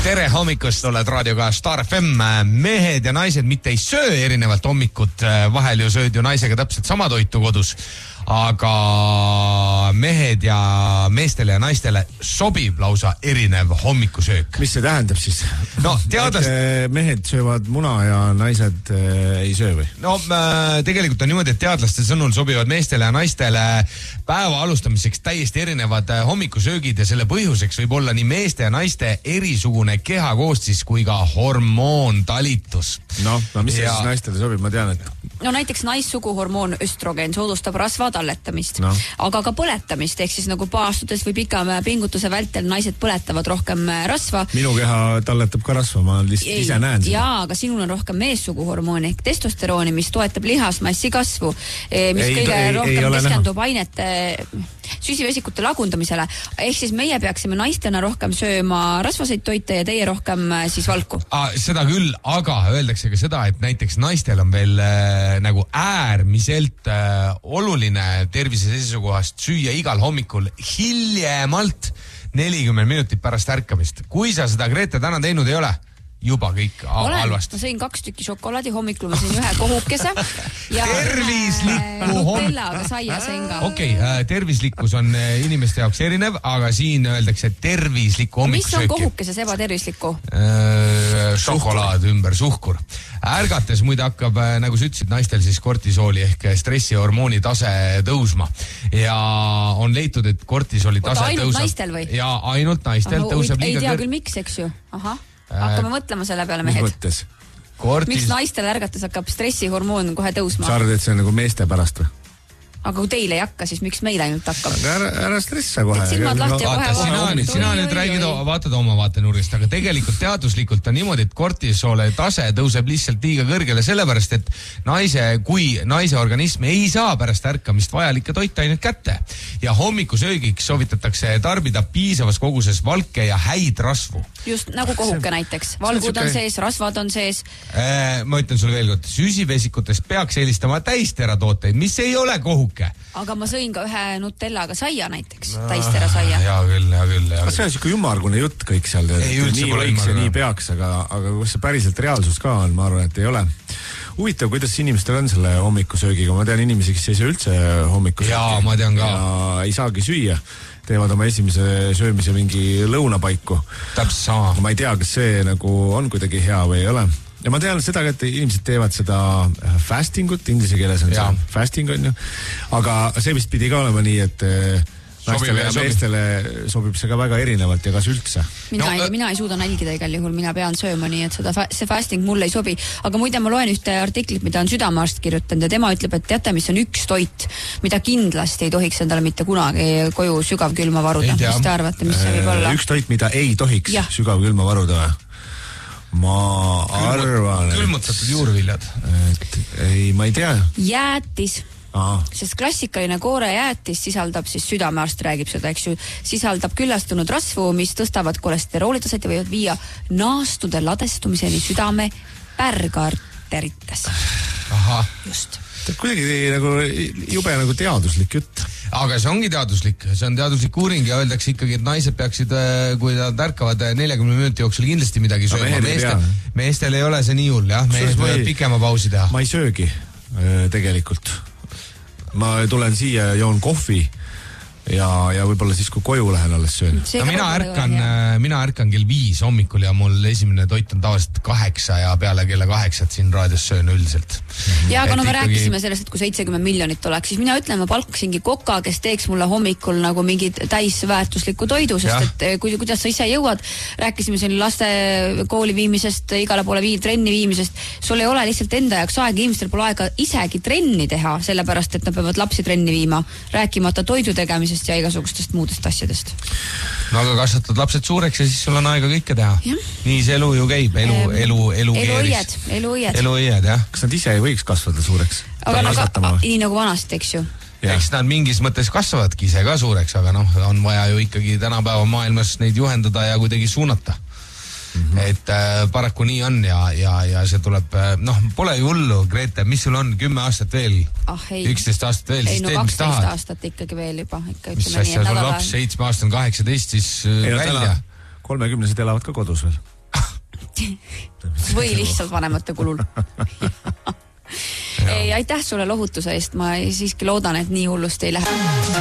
Tere hommikust, oled raadioga Star FM. Mehed ja naised mitte ei söö erinevalt hommikut, vahel ju sööd ju naisega täpselt sama toitu kodus, aga mehed ja meestele ja naistele sobib lausa erinev hommikusöök. Mis see tähendab siis? No mehed söövad muna ja naised ei söö või? No tegelikult on niimoodi, et teadlaste sõnul sobivad meestele ja naistele päeva alustamiseks täiesti erinevad hommikusöögid ja selle põhjuseks võib olla nii meeste ja naiste erisugune kehakoostis kui ka hormoontalitus. No mis see siis naistele sobib, ma tean, et... No näiteks naissuguhormoon östrogen soodustab rasva talletamist, aga ka põletamist, ehk siis nagu paastudes või pikama pingutuse vältel naised põletavad rohkem rasva. Minu keha talletab ka rasva, ma lihtsalt ise näen seda. Jaa, aga sinul on rohkem meessuguhormooni ehk testosterooni, mis toetab lihasmassi kasvu, mis kõige rohkem keskendub ainete süsivesikute lagundamisele. Ehk siis meie peaksime naistena rohkem sööma rasvaseid toite ja teie rohkem siis valku. Seda küll, aga öeldakse ka seda, et näiteks naistel on veel nagu äärmiselt oluline tervise seisukohast süüa igal hommikul hiljemalt 40 minutit pärast ärkamist. Kui sa seda, Grete, täna teinud ei ole, juba kõik halvasti. Ma sõin 2 tükki šokolaadi, hommikul ma sõin 1 kohukese ja tervislikku Nutellaga saia sõin ka. Okei, tervislikkus on inimeste jaoks erinev, aga siin öeldakse tervislikku hommikusööki. Mis on kohukeses ebatervislikku? Šokolaad ümber suhkur. Ärgates muide hakkab, nagu sa ütlesid, naistel siis kortisooli ehk stressihormooni tase tõusma. Ja on leitud, et kortisooli tase tõusab. Ainult naistel või? Ja ainult naistel tõusab liiga ei tea küll miks, eks ju. Aha. Hakkame mõtlema selle peale, mehed. Mis mõttes? Miks naistel ärgates hakkab stressihormoon kohe tõusma? Sa arvad, et see on nagu meeste pärast või? Aga kui teile ei hakka, siis miks meil ainult hakkab? Ära stressa kohe. Silmad lahti ja kohe. Sina nüüd räägid, vaatad oma vaatenurgist, aga tegelikult teaduslikult on niimoodi, et kortisoole tase tõuseb lihtsalt liiga kõrgele sellepärast, et kui naise organism ei saa pärast ärkamist vajalikke toitaineid kätte ja hommikusöögiks soovitatakse tarbida piisavas koguses valke ja häid rasvu. Just nagu kohuke näiteks. Valgud on sees, rasvad on sees. Ma ütlen sulle veel kord, süsivesikutest peaks eelistama täisteratooteid, mis ei ole kohuke. Aga ma sõin ka 1 Nutellaga saia näiteks, täistera saia. Hea küll. Kas see on siuke ümmargune jutt kõik seal? Nii võiks ja nii peaks, aga kus see päriselt reaalsus ka on, ma arvan, et ei ole. Huvitav, kuidas inimestel on selle hommikusöögiga? Ma tean inimesi, kes ei söö üldse hommikusöögi. Jaa, ma tean ka. Ja ei saagi süüa. Teevad oma esimese söömise mingi lõunapaiku. Täpselt sama. Ma ei tea, kas see nagu on kuidagi hea või ei ole. Ja ma tean seda, et inimesed teevad seda fastingut, inglise keeles on see fasting on ju, aga see vist pidi ka olema nii, et naistele ja meestele sobib see ka väga erinevalt ja kas üldse? Mina ei suuda nälgida igal juhul, mina pean sööma nii, et see fasting mulle ei sobi. Aga muide, ma loen ühte artiklit, mida on südamearst kirjutanud ja tema ütleb, et teate, mis on üks toit, mida kindlasti ei tohiks endale mitte kunagi koju sügavkülma varuda. Mis te arvate, mis see võib olla? Üks toit, mida ei tohiks sügavkülma varuda või? Ma arvan, külmutatud juurviljad. Ma ei tea. Jäätis. Sest klassikaline koorejäätis sisaldab, siis südamearst räägib seda, eks ju, sisaldab küllastunud rasvu, mis tõstavad kolesteroolitaset ja võivad viia naastude ladestumiseni südame pärgarterites. Aha. Just. Kuidagi nagu jube nagu teaduslik jutt. Aga see ongi teaduslik, see on teaduslik uuring ja öeldakse ikkagi, et naised peaksid, kui nad ärkavad 40 minuti jooksul kindlasti midagi sööma. Meestel ei ole see nii hull, jah, mees võivad pikema pausi teha. Ma ei söögi tegelikult. Ma tulen siia, joon kohvi ja võib-olla siis, kui koju lähen alles söön. No mina ärkan kell 5 hommikul ja mul esimene toit on tavaliselt 8 ja peale kella 8 siin raadios söön üldiselt. Ja aga no me rääkisime sellest, et kui 70 miljonit oleks, siis mina ütlen, ma palkasingi koka, kes teeks mulle hommikul nagu mingi täisväärtusliku toidu, sest et kuidas sa ise jõuad, rääkisime siin laste kooli viimisest, igale poole trenni viimisest, sul ei ole lihtsalt enda jaoks aega, inimestel pole aega isegi trenni teha, sellepärast, et nad peavad lapsi trenni viima, rääkimata toidu tegemisest ja igasugustest muudest asjadest. No aga kasvatad lapsed suureks ja siis sul on aega kõike teha. Ja. Nii see elu ju käib, elu keeris. Eluõied, jah. Kas nad ise ei võiks kasvada suureks? Aga nii nagu vanasti, eks ju. Eks nad mingis mõttes kasvavadki ise ka suureks, aga on vaja ju ikkagi tänapäeva maailmas neid juhendada ja kuidagi suunata. Et paraku nii on ja see tuleb, pole ju hullu, Grete, mis sul on 10 aastat veel, 11 aastat veel, siis teed, mis tahad. 12 aastat ikkagi veel juba. Mis asja sul laps, 7 aastat on 18, siis välja. 30-sed elavad ka kodus veel. Või lihtsalt vanemate kulul. Ei, aitäh sulle lohutuse eest, ma siiski loodan, et nii hullusti ei lähe.